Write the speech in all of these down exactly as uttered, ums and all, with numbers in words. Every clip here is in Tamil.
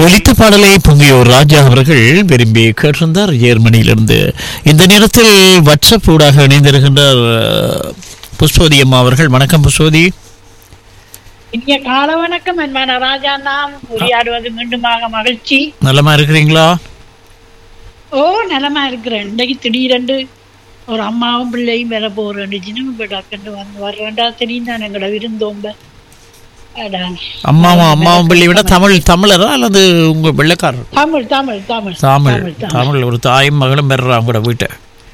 ஒலித்த பாடலை பொங்கியோர் ராஜா அவர்கள் விரும்பி கேட்டிருந்தார் ஜெர்மனியிலிருந்து. இந்த நேரத்தில் வாட்ஸ்அப் ஊடாக இணைந்திருக்கின்றார் புஷ்பவதி அம்மா அவர்கள். வணக்கம் புஷ்பவதி. இனிய கால வணக்கம் அன்பான ராஜா. நாம் உரையாடுவது மீண்டுமாக மகிழ்ச்சி. நலமா இருக்கிறீங்களா? ஓ நலமா இருக்கிறேன். இன்றைக்கு திடீரென்று ஒரு அம்மாவும் பிள்ளையும் வர போறேன் டக்குன்னு வந்து வர்றேன்டா தெரியும் தான் எங்களோட விருந்தோம்ப. அம்மாவும் அம்மாவும் பிள்ளை விட தமிழ் தமிழரா அல்லது உங்க வெள்ளைக்காரர்? தமிழ் தமிழ் தமிழ் தமிழ் தமிழ் ஒரு தாயும் மகளும் பெறா உங்களோட வீட்டை.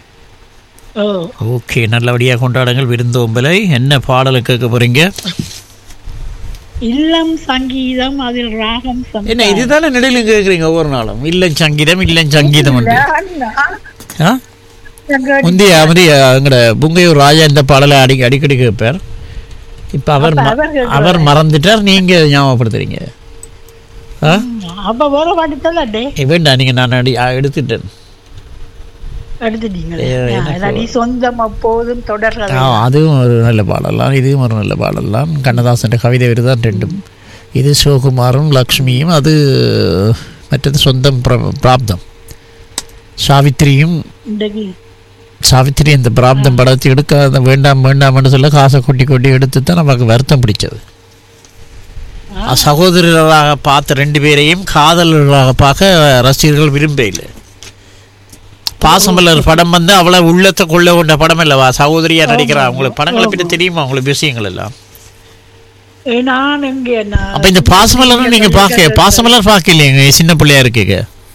ஓகே, நல்லபடியாக கொண்டாடுங்கள் விருந்தோம்பலை. என்ன பாடலை கேட்க போறீங்க? இல்லம் சங்கீதம், அதில் ராகம். என்ன இதுதானே நடுவில் கேட்குறீங்க ஒவ்வொரு நாளும்? இல்லம் சங்கீதம் இல்லம் சங்கீதம் முந்தைய முந்தைய எங்கட புங்கையூர் ராஜா இந்த பாடலை அடி அடிக்கடி கேட்பார். இப்ப அவர் அவர் மறந்துட்டார், நீங்க ஞாபகப்படுத்துறீங்க. வேண்டாம், நீங்க நான் அடி எடுத்துட்டேன். அதுவும் ஒரு நல்ல பாடலாம், இதுவும் ஒரு நல்ல பாடலாம். கண்ணதாசன் கவிதை விருதான் ரெண்டும். இது சிவகுமாரும் லக்ஷ்மியும், அது மற்றது சொந்தம் பிராப்தம். சாவித்திரியும் சாவித்திரி இந்த பிராப்தம் படத்தை எடுக்க வேண்டாம் வேண்டாம்னு சொல்ல காசை கொட்டி கொட்டி எடுத்து தான் நமக்கு வருத்தம் பிடிச்சது. சகோதரராக பார்த்த ரெண்டு பேரையும் காதலர்களாக பார்க்க ரசிகர்கள் விரும்பல. பாசமலர் படம் வந்து அவ்வளவு உள்ளத்தை கொள்ள கொண்ட படம் இல்லவா? சகோதரியா நடிக்கிறா. உங்களுக்கு படங்களை பற்றி தெரியுமா? உங்களுக்கு விஷயங்கள் எல்லாம் அப்ப இந்த பாசமலர் நீங்க பாக்க பாசமலர் பார்க்க இல்லைங்க சின்ன பிள்ளையா இருக்கீங்க.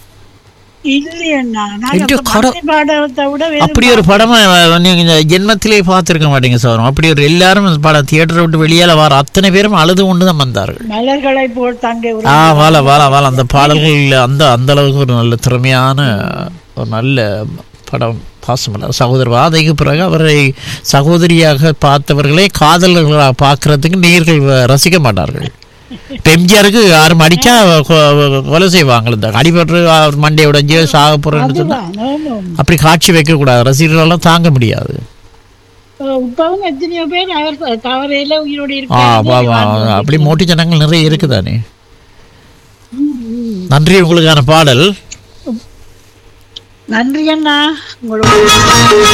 அப்படி ஒரு படம் நீங்க ஜென்மத்திலே பார்த்திருக்க மாட்டீங்க சார். அப்படி ஒரு எல்லாரும் படம் தியேட்டரை விட்டு வெளியால வர அத்தனை பேரும் அழுது கொண்டுதான் வந்தார்கள். வாழ வாழ வாழ அந்த பாடல்கள் அந்த அந்த அளவுக்கு ஒரு நல்ல திறமையான ஒரு நல்ல படம் பாசமலர். சகோதர வாதைக்கு பிறகு அவரை சகோதரியாக பார்த்தவர்களே காதலர்களாக பார்க்கறதுக்கு நேர்கள் ரசிக்க மாட்டார்கள். இப்போ எம்ஜிஆருக்கு யாரும் அடிச்சா கொலை செய்வாங்க. இந்த அடிபட்டு மண்டையை உடைஞ்சு சாக போறேன்னு சொன்னா அப்படி காட்சி வைக்க கூடாது. ரசிகர்களெல்லாம் தாங்க முடியாது. அப்படி மோட்டி ஜனங்கள் நிறைய இருக்குதானே. நன்றி, உங்களுக்கான பாடல். நன்றி அண்ணா.